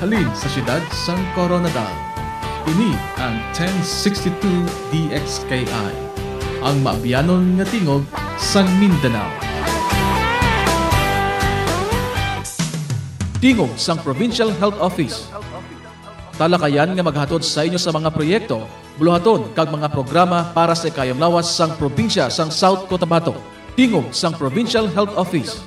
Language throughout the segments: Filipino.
halin sa siyudad sang Coronadal. Ini ang 1062 DXKI, ang maabiyanon nga tingog sang Mindanao. Tingog sang Provincial Health Office. Talakayan nga maghatod sa inyo sa mga proyekto, buluhaton kag mga programa para sa ikayong lawas sang probinsya sang South Cotabato. Tingog sang Provincial Health Office.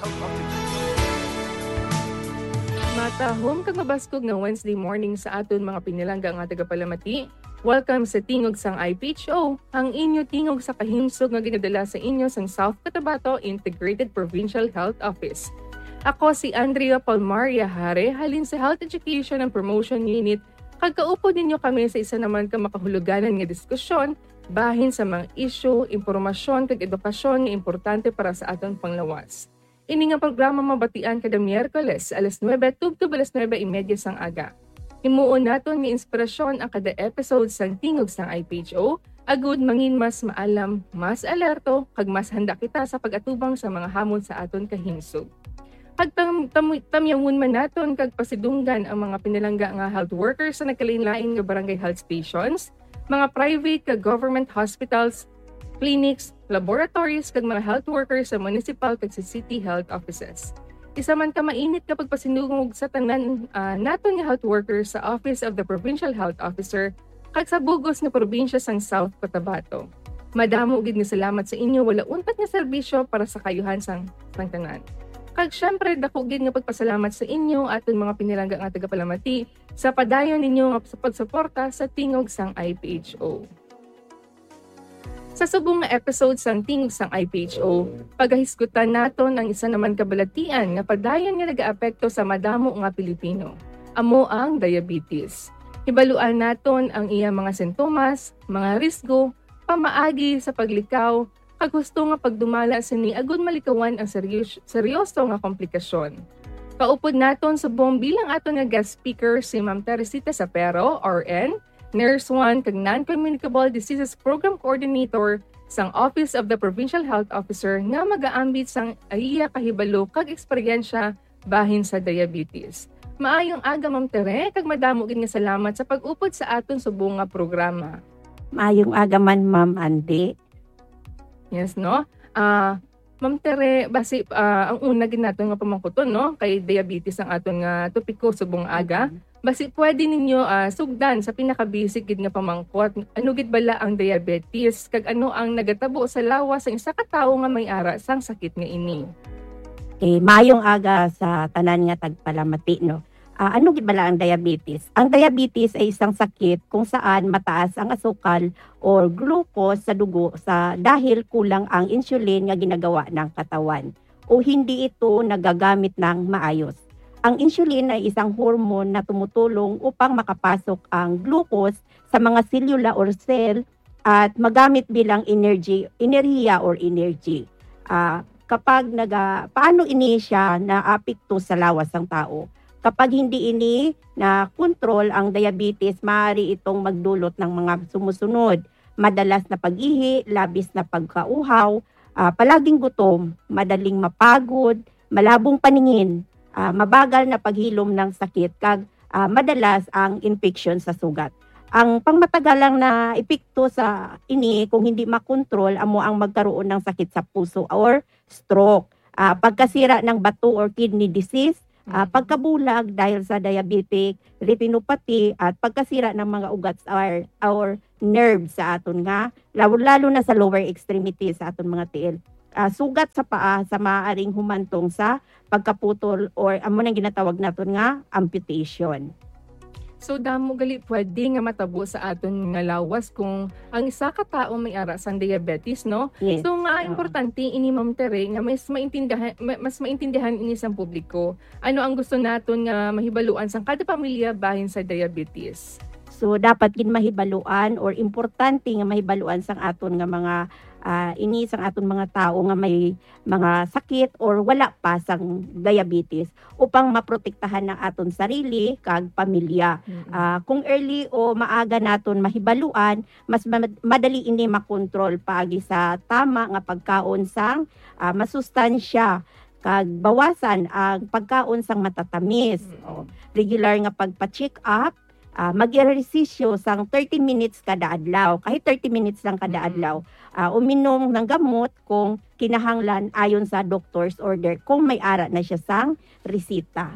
Matahom kag mabaskog nga Wednesday morning sa aton mga pinilangga nga tagapalamati. Welcome sa Tingog sang IPHO, ang inyo tingog sa kahimsog nga ginadala sa inyo sang South Cotabato Integrated Provincial Health Office. Ako si Andrea Palmaria Hare, halin sa Health Education and Promotion Unit. Kagkaupo ninyo kami sa isa naman ka makahuluganan nga diskusyon bahin sa mga issue, impormasyon kag edukasyon nga importante para sa aton panglawas. Ini nga programa mabatian kada Miyerkules alas 9 tubtob alas 9:30 sang aga. Himuon naton nga inspirasyon ang kada episode sang Tingog sang IPHO, agud mangin mas maalam, mas alerto kag mas handa kita sa pag-atubang sa mga hamon sa aton kahimsog. Pag tamyamun man naton kag pasidunggan ang mga pinalangga nga health workers sa nagkalain-lain nga barangay health stations, mga private kag government hospitals, clinics, laboratories kag mga health workers sa municipal kag sa city health offices. Isa man ka mainit kapag pasinungog sa tanan naton nga health workers sa Office of the Provincial Health Officer kag sa bugos nga probinsya sang South Cotabato. Madamo gid nga salamat sa inyo, wala untat nga serbisyo para sa kayuhan sang tanan. Kag syempre dako gid nga pagpasalamat sa inyo aton mga pinilangga nga tagapalamati sa padayon ninyo nga sa pagsuporta sa Tingog sang IPHO. Sa subong nga episode sang Tingog sang IPHO, pagahisgutan naton ang isa naman kabalatian nga padayon nga nagaapekto sa madamo nga Pilipino. Amo ang diabetes. Hibaluan naton ang iyang mga sintomas, mga risgo, pamaagi sa paglikaw, kag gusto nga pagdumala sini agud malikawan ang seryoso nga komplikasyon. Kaupod naton subong bilang aton nga guest speaker si Ma'am Teresita Sapero, RN, Nurse 1 kag Non-Communicable Diseases Program Coordinator sang Office of the Provincial Health Officer nga magaambit sang iya kahibalo kag eksperyensya bahin sa diabetes. Maayong aga Ma'am Tere, kag madamo gid nga salamat sa pag-upod sa aton subong nga programa. Maayong aga man Ma'am Andi. Yes, no? Ma'am Tere, basi ang una gid naton nga pamangkuton, no? Kay diabetes ang aton nga topiko subong aga. Basi pwede ninyo sugdan sa pinaka-basic gid nga pamangkot. Ano gid bala ang diabetes kag ano ang nagatabo sa lawas sa isa ka tawo nga may ara sang sakit nga ini? Okay, maayong aga sa tanan nga tagpalamati, no? Ano gid bala ang diabetes? Ang diabetes ay isang sakit kung saan mataas ang asukal or glucose sa dugo dahil kulang ang insulin nga ginagawa ng katawan o hindi ito nagagamit ng maayos. Ang insulin ay isang hormone na tumutulong upang makapasok ang glucose sa mga selula or cell at magamit bilang enerhiya or energy. Paano ini siya naapekto sa lawas ng tao? Kapag hindi ini na control ang diabetes, maaari itong magdulot ng mga sumusunod. Madalas na pag-ihi, labis na pagkauhaw, palaging gutom, madaling mapagod, malabong paningin, mabagal na paghilom ng sakit, kag madalas ang infection sa sugat. Ang pangmatagalang na epekto sa ini kung hindi makontrol amo ang magkaroon ng sakit sa puso or stroke, pagkasira ng bato or kidney disease, pagkabulag dahil sa diabetic retinopathy at pagkasira ng mga ugat or nerves sa aton nga, lalo na sa lower extremity sa aton mga tiil. Sugat sa paa sa maaaring humantong sa pagkaputol or amo nang ginatawag naton nga amputation. So damo gali pwede nga matabo sa aton nga lawas kung ang isa ka tawo may ara sang diabetes, no? Yes. So nga importante ini Ma'am Tere nga mas maintindihan ini sang publiko. Ano ang gusto naton nga mahibaluan sang kada pamilya bahin sa diabetes? So dapat gid mahibaluan or importante nga mahibaluan sang aton nga mga sang aton mga tao nga may mga sakit or wala pa sang diabetes upang maprotektahan ng aton sarili kag pamilya. Kung early o maaga naton mahibaluan, mas madali ini makontrol paagi sa tama nga pagkaon sang masustansya kag bawasan ang pagkaon sang matatamis. Regular nga pagpa-check up, mag-ehersisyo sang 30 minutes kada adlaw, kahit 30 minutes lang kada adlaw. Uminom ng gamot kung kinahanglan ayon sa doctor's order kung may ara na siya sang resita.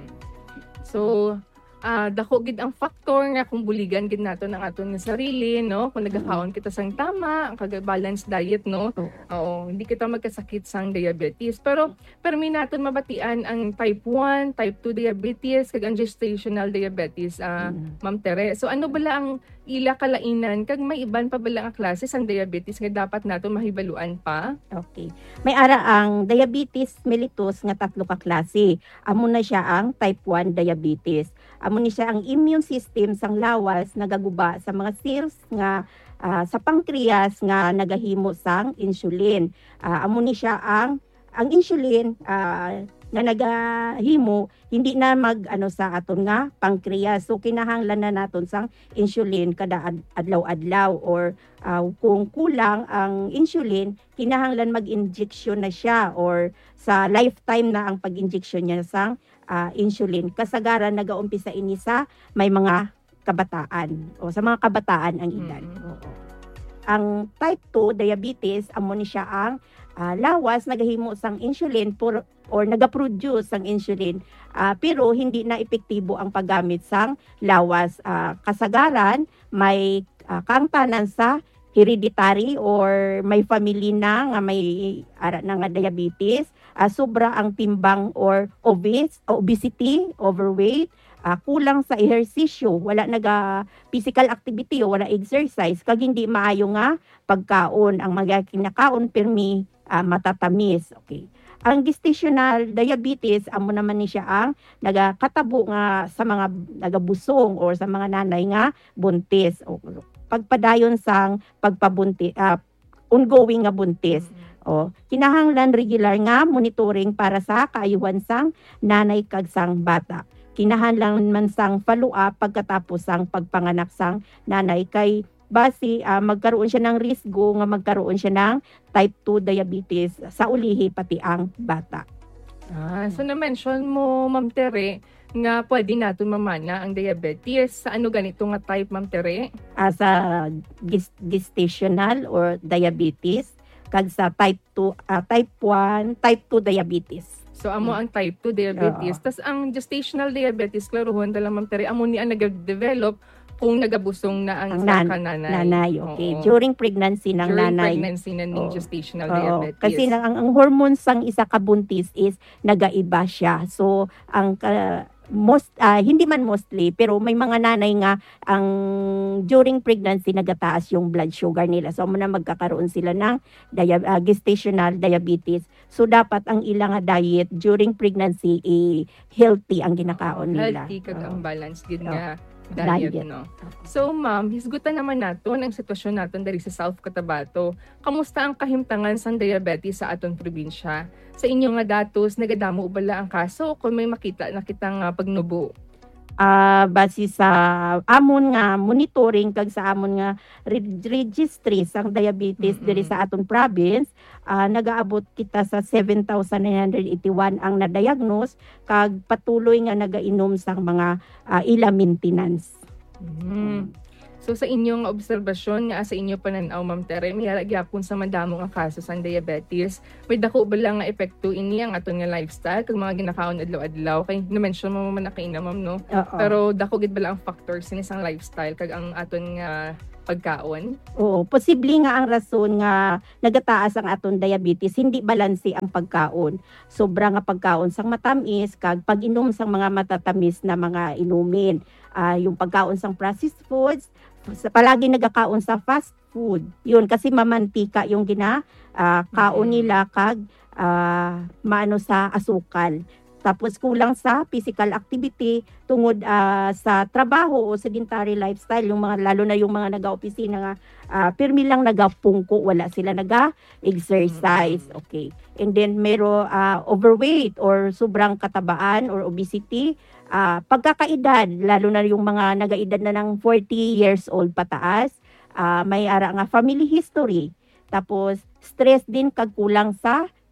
So, dako gid ang factor nga kung buligan gid nato ng aton nga sarili, no? Kung nagakaon kita sang tama, ang balanced diet, no? Oo, hindi kita magkasakit sang diabetes. Pero may naton mabatian ang type 1, type 2 diabetes kag ang gestational diabetes, Ma'am Tere. So ano bala ang ila kalainan kag may iban pa bala ang klase sang diabetes nga dapat nato mahibaluan pa? Okay. May ara ang diabetes mellitus nga 3 ka klase. Amo na siya ang type 1 diabetes. Amo ni siya ang immune system sang lawas nagaguba sa mga cells nga sa pancreas nga nagahimo sang insulin. Amo ni siya ang insulin nga nagahimo hindi na sa aton nga pancreas. So kinahanglan na naton sang insulin kada adlaw-adlaw, or kung kulang ang insulin, kinahanglan mag-injection na siya, or sa lifetime na ang pag-injection niya sang insulin. Kasagaran nagaumpisa ini sa may mga kabataan, o sa mga kabataan ang edad. Ang type 2 diabetes, amo ni siya ang lawas nagahimo sang insulin or nagaproduce sang insulin, pero hindi na epektibo ang paggamit sang lawas. Kasagaran may kaangtanan sa hereditary or may family na nga may ara na nga diabetes, sobra ang timbang or obesity, overweight, kulang sa ehersisyo, wala physical activity o wala exercise, kag hindi maayo nga pagkaon, ang mga kinakaon permi matatamis. Okay. Ang gestational diabetes, amo naman ni siya ang nagakatabo nga sa mga nagabusong or sa mga nanay nga buntis, o pagpadayon sang pagpabuntis, ongoing nga buntis. Kinahanglan regular nga monitoring para sa kaayuhan sang nanay kag sang bata. Kinahanglan man sang follow-up pagkatapos sang pagpanganak sang nanay, kay base magkaroon siya ng risgo nga magkaroon siya ng type 2 diabetes sa ulihi pati ang bata. So na-mention mo, Ma'am Tere, nga pwede natin mamana ang diabetes. Sa ano ganito nga type, Ma'am Tere? Sa gestational or diabetes, kag sa type 2, type 1, type 2 diabetes. So amo ang type 2 diabetes. Tas ang gestational diabetes, klaruhon lang, Ma'am Tere, amo ni ang nag-develop kung nagabusong na ang nanay. Okay. During pregnancy ng During nanay. pregnancy na ng gestational diabetes. Kasi ang hormones sang isa ka buntis is nagaiba siya. So ang hindi man mostly, pero may mga nanay nga ang during pregnancy nagataas yung blood sugar nila. So muna magkakaroon sila ng gestational diabetes. So dapat ang ilang diet during pregnancy healthy ang ginakaon nila. Healthy kag ang balance gid nga diet, no? So, ma'am, hisgutan naman naton ang sitwasyon naton diri sa South Cotabato. Kamusta ang kahimtangan sang diabetes sa aton probinsya? Sa inyo nga datos, nagadamo bala ang kaso kung may makita na kitang pagnubo? Base sa amon nga monitoring kag sa amon nga registry sang diabetes diri sa aton province, nagaabot kita sa 7,981 ang na-diagnose, kag patuloy nga nagainom sang mga ila maintenance. So sa inyong obserbasyon nga sa inyo pananaw, Ma'am Tere, may gyapon sa madamo nga kaso sang diabetes. May dako ba lang nga epekto ini ang aton nga lifestyle kag mga ginakaon adlaw-adlaw? Kay na-mention mo man na kaina, Ma'am, no? Pero dako gid ba lang ang factors ni sang lifestyle kag ang aton nga pagkaon? Oo, posible nga ang rason nga nagataas ang aton diabetes, hindi balanse ang pagkaon. Sobra nga pagkaon sang matamis kag pag-inom sang mga matatamis na mga inumin. Yung pagkaon sang processed foods, palagi nagakaon sa fast food. Yun, kasi mamantika yung kaon nila kag maano sa asukal. Tapos kulang sa physical activity tungod sa trabaho o sedentary lifestyle, yung mga lalo na yung mga naga-opisina nga pirmi lang nagapungko, wala sila naga-exercise. Okay. And then mero overweight or sobrang katabaan or obesity, pagkakaedad, lalo na yung mga nagaedad na ng 40 years old pataas, may ara nga family history. Tapos stress din kag kulang sa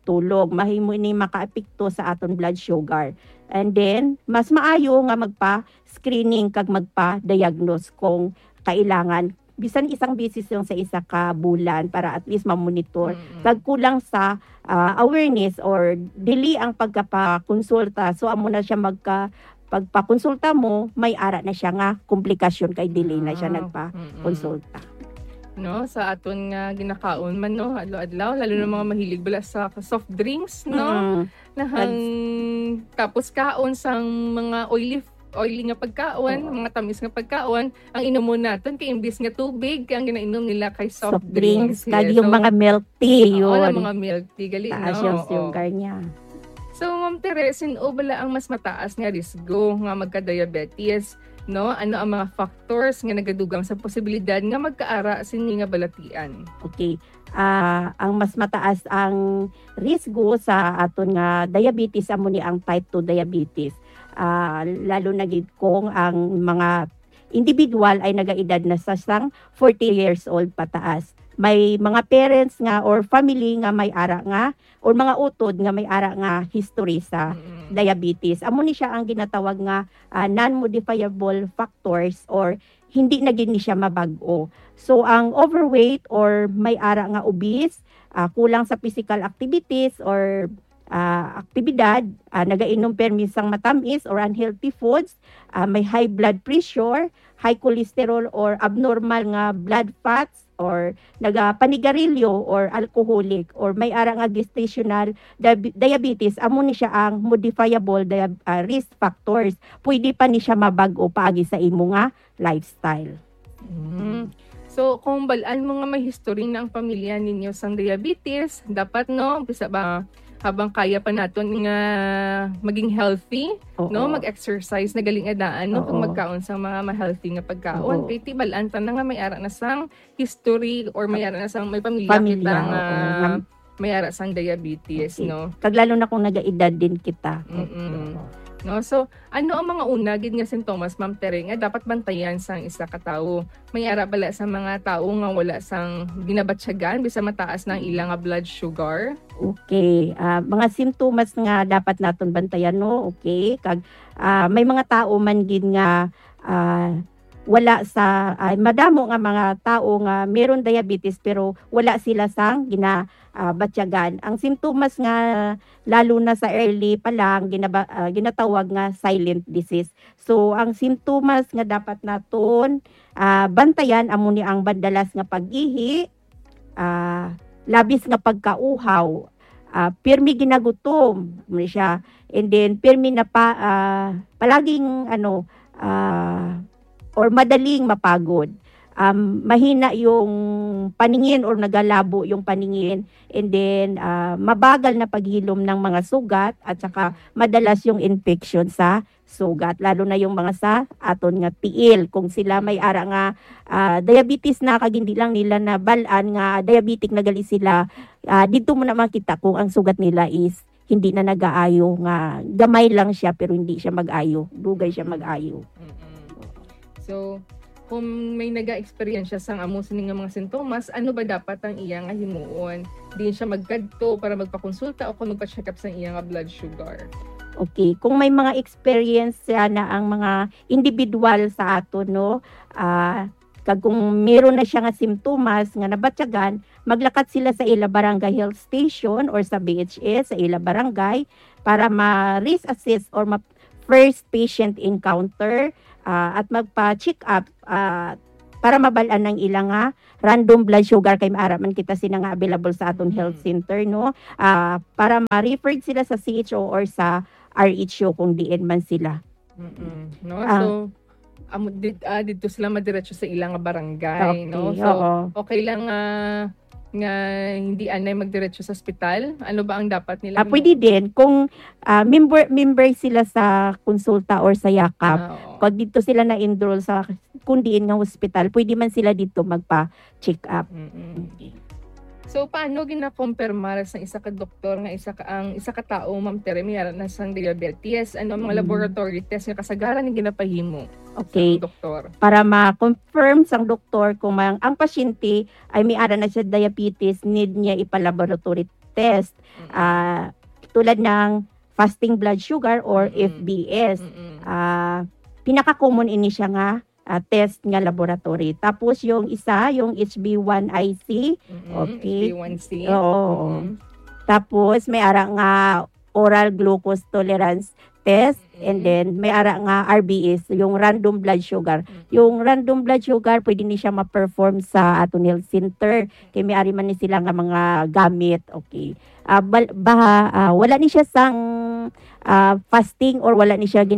pagtulog. Mahimo ini makaapekto sa aton blood sugar. And then, mas maayo nga magpa-screening kag magpa-diagnose kung kailangan. Bisan isang bisis yung sa isa ka bulan para at least ma-monitor. Kag kulang sa awareness or dili ang pagkapakonsulta. So, amo na siya pagpakonsulta mo, may ara na siya nga komplikasyon kay dili na siya nagpa-konsulta. No, sa aton nga ginakaon man no, adlaw-adlaw lalo na mga mahilig bala sa soft drinks no. Nahang tapos kaon sang mga oily nga pagkaon, mga tamis nga pagkaon, ang inom naton kay imbis nga tubig ang ginainom nila kay soft drinks. Kag yung mga milk tea yun. Mga milk tea gali taas yung sugar niya. So, Ma'am Tere, sino bala ang mas mataas nga risgo nga magka-diabetes? No? Ano ang mga factors nga nagadugang sa posibilidad nga magkaara sini nga balatian? Okay. Ang mas mataas ang risgo sa aton nga diabetes amo ni ang type 2 diabetes. Lalo na gid kung ang mga individual ay nagaedad na sa 40 years old pataas. May mga parents nga or family nga may ara nga or mga utod nga may ara nga history sa diabetes. Amo ni siya ang ginatawag nga non-modifiable factors or hindi na gid ni siya mabag-o. So ang overweight or may ara nga obese, kulang sa physical activities or aktibidad, nagainom permisang matamis or unhealthy foods, may high blood pressure, high cholesterol or abnormal nga blood fats, or nagapanigarilyo or alcoholic or may ara nga gestational diabetes, amo ni siya ang modifiable risk factors. Pwede pa ni siya mabag-o paagi sa imo nga lifestyle. So, kung balaan mo nga may history ng pamilya ninyo sang diabetes, dapat no, bisa ba habang kaya pa naton nga maging healthy, no, mag-exercise na galing adaan no kung magkaon sa mga ma-healthy nga pagkaon. Kay tibalan ta na nga may ara na sang history or may ara na sang may pamilya kita nga may ara sang diabetes, no. Kag lalo na kung nagaedad din kita. No, so ano ang mga una gid nga sintomas, Ma'am Tere, nga dapat bantayan sang isa ka tawo? May ara bala sa mga tawo nga wala sang ginabatsyagan bisa mataas ng ilang nga blood sugar? Okay, mga simptomas nga dapat naton bantayan no. Okay, kag may mga tao man gid nga wala sa madamo nga mga tao nga meron diabetes pero wala sila sang ginabatsyagan. Ang simptomas nga lalo na sa early pa lang ginatawag nga silent disease. So ang simptomas nga dapat naton bantayan amo ni ang bandalas nga pag-ihi, labis nga pagkauhaw, pirmi ginagutom siya, and then pirmi na palaging or madaling mapagod. Mahina yung paningin or nagalabo yung paningin, and then mabagal na paghilom ng mga sugat at saka madalas yung infection sa sugat, lalo na yung mga sa aton nga tiil. Kung sila may ara nga diabetes na kag hindi lang nila na balaan nga diabetic na gali sila, dito mo na makita kung ang sugat nila is hindi na nag-aayo, nga gamay lang siya pero hindi siya mag-ayo, dugay siya mag-ayo. So, kung may naga-experience sang amo sini nga mga sintomas, ano ba dapat ang iya nga himuon? Diin siya magkadto para magpakonsulta o kung magpa-check up sang iya nga blood sugar? Okay, kung may mga experience na ang mga individual sa ato no, kag kung meron na siya nga simptomas nga nabatsyagan, maglakat sila sa ila barangay health station or sa BHS sa ila barangay para ma-risk assess or first patient encounter, at magpa-check up para mabalaan ng ilang random blood sugar kay maaraman kita sila nga available sa aton health center no, para ma-refer sila sa CHO or sa RHO kung diin man sila. No, so dito sila madiretso sa ilang barangay, no. So okay lang nga hindi anay magdiretso sa ospital. Ano ba ang dapat nila? Pwede din kung member sila sa konsulta or sa yakap. Pag dito sila na-enroll sa kundiin nga hospital, pwede man sila dito magpa-check up. So paano gina-compare sa isa ka doktor nga isa ka tao, Ma'am Tere, may na sang diabetes? Ano ang mga laboratory test nga kasagaran ng ginapahimo? Okay. Sa doktor? Para ma-confirm sang doktor kung ang pasyente ay may ara na siya diabetes, need niya ipa-laboratory test. Tulad ng fasting blood sugar or Mm-mm. FBS. Mm-mm. Pinaka-common ini siya nga test nga laboratory. Tapos yung isa, yung HB1IC. Mm-mm. Okay. HB1C. Oo. Mm-mm. Tapos may ara nga oral glucose tolerance test, and then may ara nga RBS, yung random blood sugar. Yung random blood sugar pwede ni siya ma-perform sa aton health center kay may ari man ni sila nga mga gamit. Okay. Wala ni siya sang fasting or wala ni siya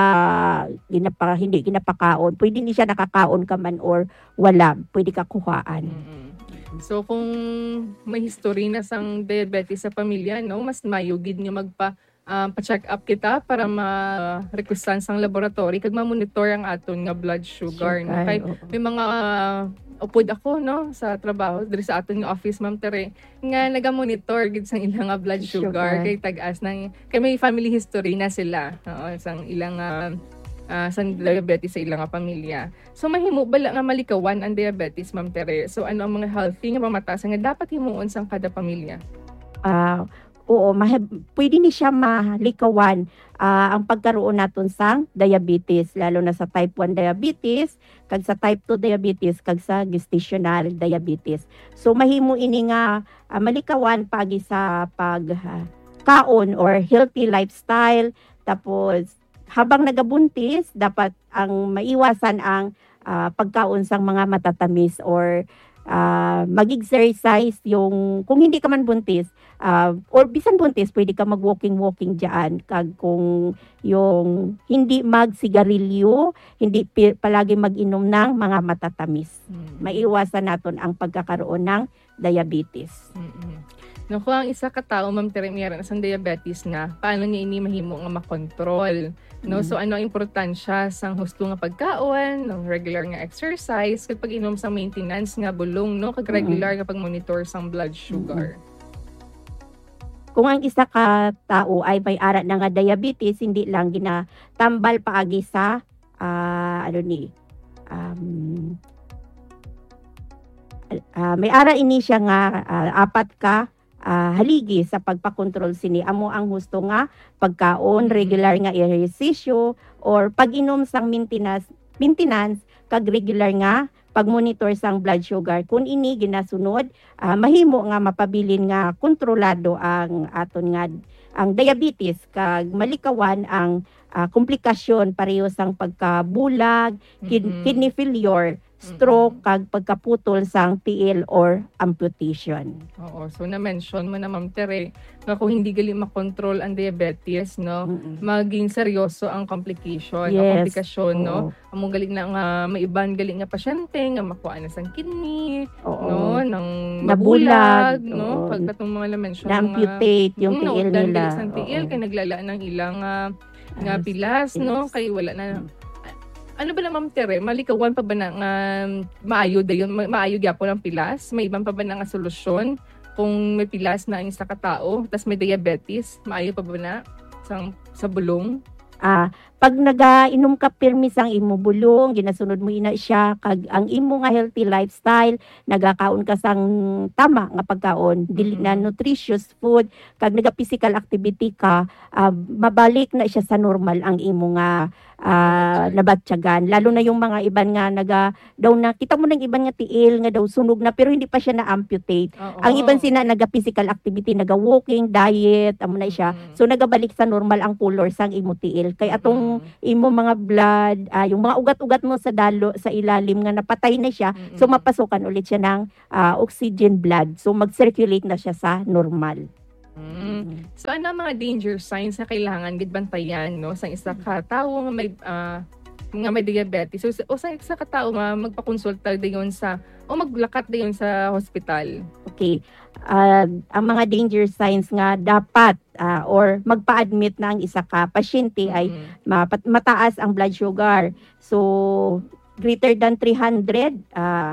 hindi ginapakaon. Pwede ni siya nakakaon ka man or wala, pwede ka kuhaan. Mm-mm. So kung may history na sang diabetes sa pamilya, no, mas mayugid nga pa-check up kita para ma-requestan sang laboratory kag ma-monitor ang aton nga blood sugar. No? Kay Oo. may mga upod ako no sa trabaho diri sa aton nga office, Ma'am Tere, nga naga-monitor gid sang ilang nga blood sugar, kay tag-as nang kay may family history na sila. Oo, sang ilang sang diabetes sa ilang nga pamilya. So mahimo bala nga malikawan ang diabetes, Ma'am Tere? So ano ang mga healthy nga pamatasan nga dapat himuon sang kada pamilya? Oo, pwede ni siya malikawan ang pagkaroon naton sang diabetes, lalo na sa type 1 diabetes, kag sa type 2 diabetes, kag sa gestational diabetes. So mahimo ini nga malikawan pagi sa pagkaon or healthy lifestyle. Tapos habang nagabuntis, dapat ang maiwasan ang pagkaon sang mga matatamis or mag-exercise yung kung hindi ka man buntis or bisan buntis pwede ka mag-walking diyan, kag kung yung hindi magsigarilyo, hindi palagi mag-inom ng mga matatamis. Maiwasan naton ang pagkakaroon ng diabetes. No, kung ang isa ka tao, Ma'am Tere, mayroon na sang diabetes na, paano niya ini mahimo nga makontrol? No, so ano ang importansya sang husto nga pagkaon, ng regular nga exercise, kag pag-inom sa maintenance nga bulong, no, kag regular nga pag-monitor sang blood sugar. Kung ang isa ka tao ay may ara na nga diabetes, hindi lang ginatambal paagi sa may ara ini siya nga apat ka haligi sa pagpakontrol sini. Amo ang husto nga pagkaon, regular nga ehersisyo, or pag-inom sang maintenance kag regular nga pag-monitor sang blood sugar. Kung ini ginasunod, mahimo nga mapabilin nga kontrolado ang aton nga ang diabetes, kag malikawan ang komplikasyon pareho sang pagkabulag, kidney failure, stroke, kag pagkaputol sang tiil or amputation. Oo, so na-mention mo na, Ma'am Tere, na kung hindi gali makontrol ang diabetes, no, maging seryoso ang complication, ang komplikasyon, no. Among galing na nga maiban galing nga pasyente nga makuha na sang kidney, no, nang mabulag, no, pag katong mga na-mention na-amputate yung tiil nila. Sang tiil kay naglala ng ilang nga pilas, no, kay wala na. Ano ba na, Ma'am Tere, malikawan pa ba na nga maayo gyapon ang pilas? May ibang pa ba na nga solusyon kung may pilas na ang isa ka tao, tas may diabetes, maayo pa ba na sa bulong? Pag nagainom ka permis ang imo bulong, ginasunod mo ina siya, kag ang imo nga healthy lifestyle, nagakaon ka sang tama nga pagkaon, dili na nutritious food, kag naga-physical activity ka, mabalik na siya sa normal ang imo nga nabatyagan. Lalo na yung mga iban nga daw na, kita mo ng iban nga tiil, nga daw sunog na, pero hindi pa siya na-amputate. Ang iban sina naga-physical activity, naga-walking, diet, amo na siya. So nagabalik sa normal ang color sang imo tiil. Kay atong imo mga blood, yung mga ugat-ugat mo sa ilalim nga napatay na siya, so mapasukan ulit siya ng oxygen blood. So mag-circulate na siya sa normal. So ano ang mga danger signs na kailangan gid bantayan, no, sa isa ka tawo nga may diabetes o sa isa ka tawo nga magpakonsulta dayon maglakat dayon sa hospital? Okay. Ang mga danger signs nga dapat or magpa-admit na ang isa ka pasyente ay mataas ang blood sugar. So greater than 300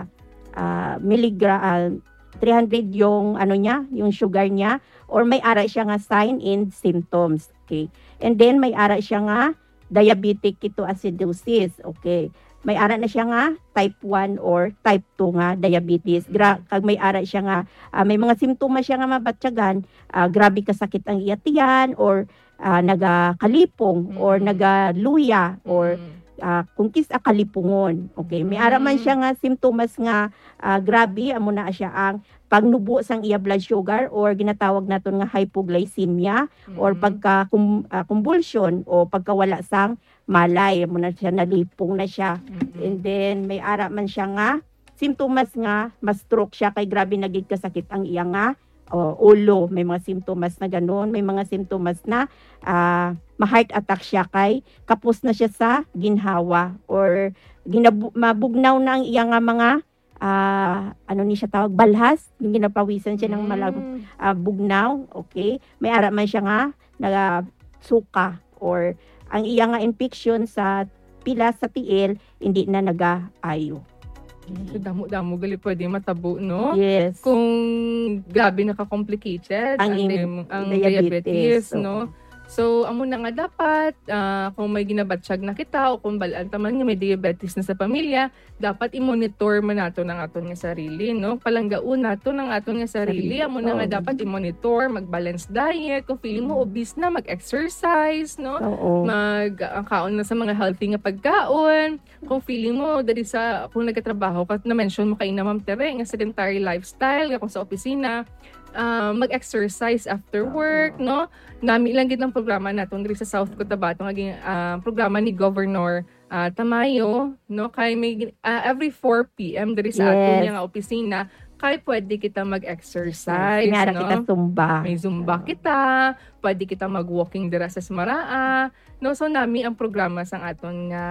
milligram, 300 yung yung sugar niya, or may ara siya nga sign and symptoms. Okay. And then may ara siya nga diabetic ketoacidosis. Okay. may ara na siya nga type 1 or type 2 nga diabetes. Kag may ara siya nga may mga simptomas siya nga mabatyagan, grabe ka sakit ang iyatiyan or nagakalipong or nagaluya or kung kalipungon. Okay, may ara man siya nga simptomas nga grabe amo na siya ang pagnubo sang iya blood sugar or ginatawag naton nga hypoglycemia or pagka convulsion o pagkawala sang malay mo na siya, nalipong na siya. And then may ara man siya nga simptomas nga ma-stroke siya kay grabe nagig kasakit ang iya nga ulo, may mga simptomas na ganoon, may mga simptomas na ma-heart attack siya kay kapos na siya sa ginhawa or mabugnaw na ang iya nga mga ano ni siya tawag, balhas, yung ginapawisan siya ng bugnaw. Okay, may ara man siya nga suka or ang iya nga infection sa pila sa tiil hindi na nagaayo. So, damo-damo gali pwede matabo, no? Yes. Kung grabe naka-complicated ang diabetes, no? So, amo na nga dapat, kung may ginabatsyag na kita o kung balaan taman nga may diabetes na sa pamilya, dapat i-monitor mo nato ng aton nga sarili, no? Palanggaon nato ng aton nga sarili. Amo na nga dapat i-monitor, mag-balance diet. Kung feeling mo obese na, mag-exercise, no? Mag-kaon na sa mga healthy nga pagkaon. Kung feeling mo, kung nagkatrabaho ka, na-mention mo kayo na Ma'am Tere, nga sedentary lifestyle, kung sa opisina, mag-exercise after work, no? Nami lang gid ang programa naton diri sa South Cotabato nga programa ni Governor Tamayo, no? Kay may every 4 PM diri sa aton nga opisina kay pwede kita mag-exercise, no? Kita zumba. May zumba kita, pwede kita mag-walking dira sa Smaraa, no? So nami ang programa sang aton nga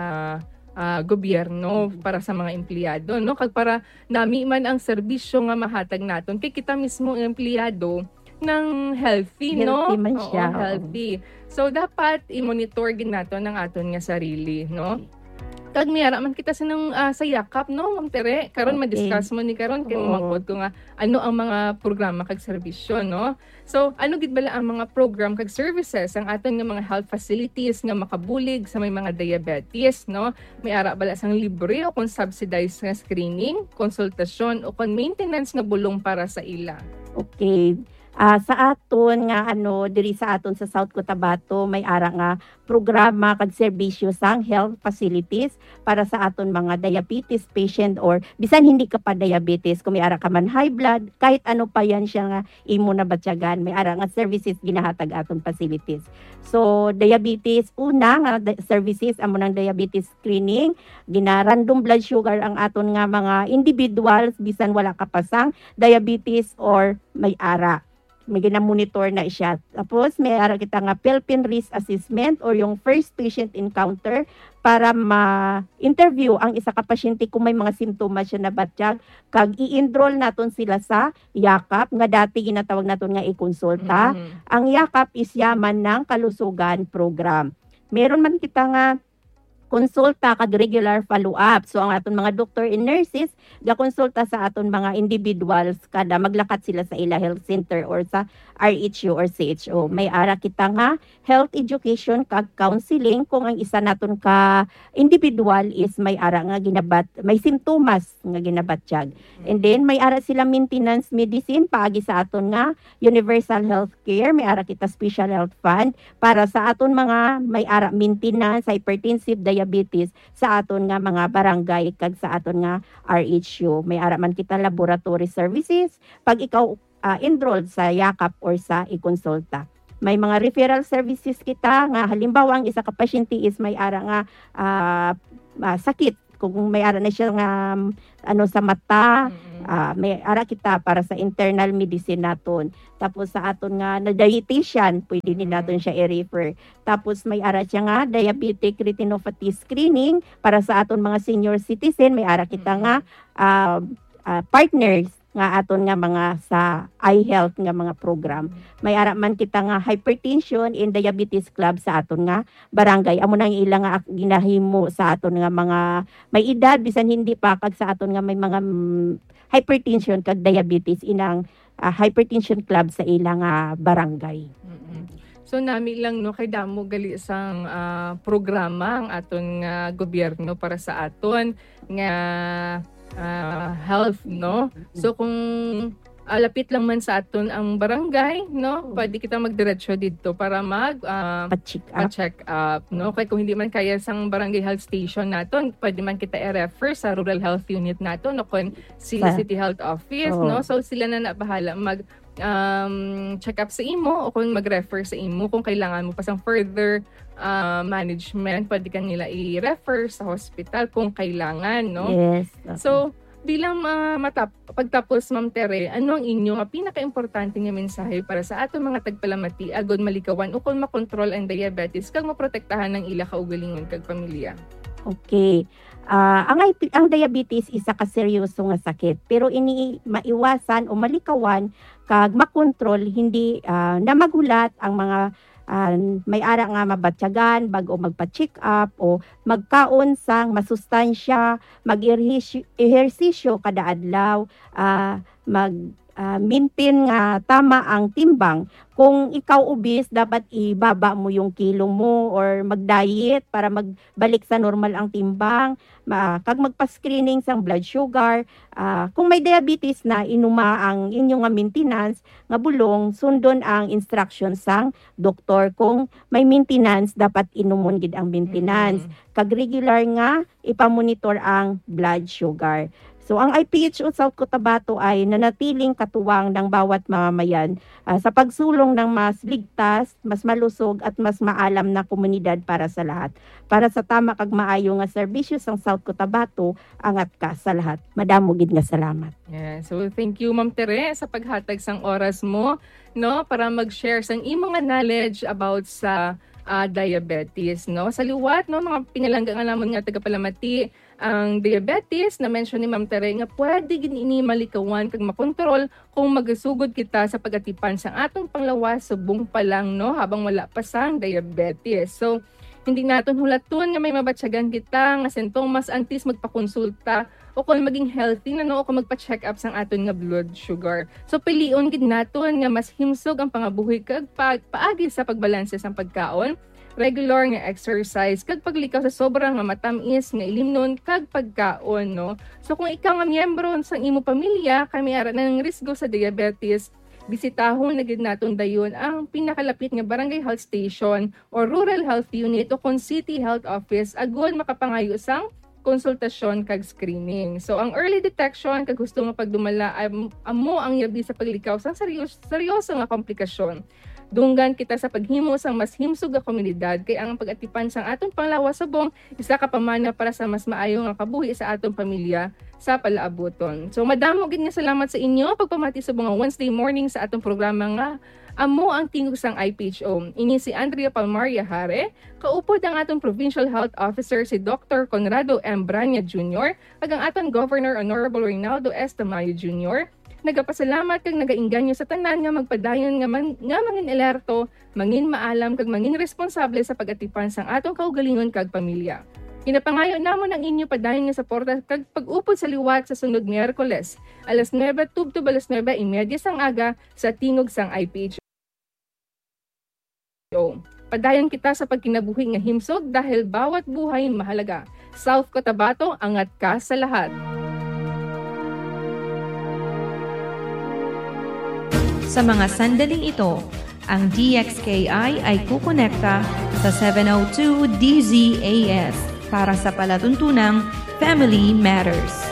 gobyerno para sa mga empleyado, no? Kag para nami man ang serbisyo nga mahatag naton kay kita mismo ang empleyado ng healthy, no? Healthy man siya. Healthy. So dapat i-monitor gid naton ang aton nga sarili, no? Kag miyara man kita sa yakap, no, Ma'am Tere? Karon ma-discuss mo ni karon kay mangkot ko nga ano ang mga programa kag serbisyo, no? So, ano gid bala ang mga program kag services ang aton nga mga health facilities nga makabulig sa may mga diabetes, no? May ara bala sang libre o kung subsidized nga screening, konsultasyon o kung maintenance nga bulong para sa ila. Okay. Sa aton nga diri sa aton sa South Cotabato may ara nga programa kag serbisyo sang health facilities para sa aton mga diabetes patient or bisan hindi ka pa diabetes, kung may ara ka man high blood, kahit ano pa yan siya nga imo na batyagan, may ara nga services ginahatag aton facilities. So diabetes una nga services amo nang diabetes screening, gina-random blood sugar ang aton nga mga individuals bisan wala ka pa sang diabetes or may ara. May gina-monitor na siya. Tapos may ara kita nga Philippine Risk Assessment or yung first patient encounter para ma-interview ang isa ka pasyente kung may mga simptomas siya na batyag kag i-enroll naton sila sa yakap nga dati ginatawag naton nga i-konsulta. Ang yakap is Yaman ng Kalusugan Program. Meron man kita nga konsulta kag regular follow-up. So ang aton mga doctor and nurses gakonsulta sa aton mga individuals kada maglakat sila sa ila health center or sa RHU or CHO. May ara kita nga health education kag counseling kung ang isa naton ka individual is may ara nga may simptomas nga ginabatsyag. And then may ara sila maintenance medicine paagi sa aton nga universal health care, may ara kita special health fund para sa aton mga may ara maintenance hypertensive diabetes sa aton nga mga barangay kag sa aton nga RHU. May ara man kita laboratory services pag ikaw enrolled sa yakap or sa ikonsulta. May mga referral services kita nga halimbawa ang isa ka pasyente is may ara nga sakit, kung may ara na siya nga sa mata, may ara kita para sa internal medicine naton. Tapos sa aton nga na dietitian, pwede din naton siya i-refer. Tapos may ara siya nga diabetic retinopathy screening para sa aton mga senior citizen, may ara kita nga partners nga aton nga mga sa eye health nga mga program. May ara man kita nga hypertension and diabetes club sa aton nga barangay. Amo nang ilang nga ginahimo sa aton nga mga may edad bisan hindi pa kag sa aton nga may mga hypertension kag diabetes inang hypertension club sa ilang barangay. So nami lang no kay damo gali sang programa ang aton nga gobyerno para sa aton nga health no. So kung lapit lang man sa aton ang barangay no, pwede kita magdiretso dito para Pa-check up. no. Kaya kung hindi man kaya sang barangay health station naton, pwede man kita i-refer sa rural health unit naton no kung city health office no. So sila na bahala mag check up sa imo o kung mag-refer sa imo kung kailangan mo pa sang further management, pwede ka nila i-refer sa hospital kung kailangan no. Yes. So bilang pagtapos, Ma'am Tere, ano ang inyo nga pinaka-importante nga mensahe para sa ato mga tagpalamati agod malikawan o kung makontrol ang diabetes kag maprotektahan ng ila kaugalingon kag pamilya? Okay. Ang diabetes isa ka seryoso nga sakit, pero ini maiwasan o malikawan kag makontrol hindi na magulat ang mga may ara nga mabatyagan bago magpa-check up o magkaon sang masustansya, mag-ehersisyo kada adlaw, maintain nga tama ang timbang. Kung ikaw obese, dapat ibaba mo yung kilo mo or mag-diet para magbalik sa normal ang timbang. Kag magpa-screening sang blood sugar. Kung may diabetes na, inuma ang inyong maintenance nga bulong, sundon ang instructions sang doktor. Kung may maintenance, dapat inumon gid ang maintenance. Kag regular nga ipamonitor ang blood sugar. So ang IPHO South Cotabato ay nanatiling katuwang ng bawat mamamayan sa pagsulong ng mas ligtas, mas malusog at mas maalam na komunidad para sa lahat. Para sa tama kag maayo nga serbisyo sa South Cotabato, angat ka sa lahat. Madamo gid nga salamat. Yeah, so thank you Ma'am Tere sa paghatag sang oras mo no para mag-share sang imong nga knowledge about sa diabetes no. Sa liwat no mga pinalangga nga namon nga tagapalamati ang diabetes na mention ni Ma'am Tere nga pwede gini malikawan kag makontrol kung magasugod kita sa pagatipan sa atong panglawas subong pa lang no habang wala pa sang diabetes. So hindi naton hulaton nga may mabatyagan kita nga sintomas antes magpakonsulta o kung maging healthy na no o kung magpa-check up sang aton nga blood sugar. So pilion gid naton nga mas himsog ang pangabuhi kag paagi sa pagbalanse sang pagkaon, regular nga exercise kag paglikaw sa sobrang nga matamis nga ilimnon kag pagkaon no. So kung ikaw nga miyembro sa imo pamilya kami ara ng risgo sa diabetes, bisitahon na gid naton dayon ang pinakalapit nga barangay health station o rural health unit o kung city health office agud makapangayo sang konsultasyon kag screening. So ang early detection kag gusto nga pagdumala amo ang yabi sa paglikaw sang seryoso nga komplikasyon. Dunggan kita sa paghimo sang mas himsog nga komunidad kay ang pag-atipan sang atong panglawas subong isa ka pamana para sa mas maayo nga kabuhi sa atong pamilya sa palaaboton. So madamo gid nga salamat sa inyo pagpamati subong nga Wednesday morning sa atong programa nga amo ang tingog sang IPHO. Ini si Andrea Palmaria Hare, kaupod ang atong Provincial Health Officer si Dr. Conrado M. Branya Jr. ag ang atong Governor Honorable Reynaldo S. Tamayo Jr. Nagapasalamat kag nagainganyo sa tanan nga magpadayon nga mangin alerto, mangin maalam kag mangin responsable sa pag-atipan sang atong kaugalingon kag pamilya. Pinapangayo namon ang inyo padayon nga suporta kag pag-upod sa liwat sa sunod Miyerkules, alas 9 tubtob alas 9:30 sang aga sa tingog sang IPHO. Padayon kita sa pagkinabuhi nga himsog dahil bawat buhay mahalaga. South Cotabato, angat ka sa lahat. Sa mga sandaling ito, ang DXKI ay kukonekta sa 702 DZAS para sa palatuntunang Family Matters.